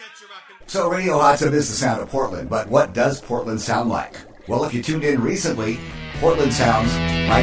So Radio Hot Tub is the sound of Portland, but what does Portland sound like? Well, if you tuned in recently, Portland sounds like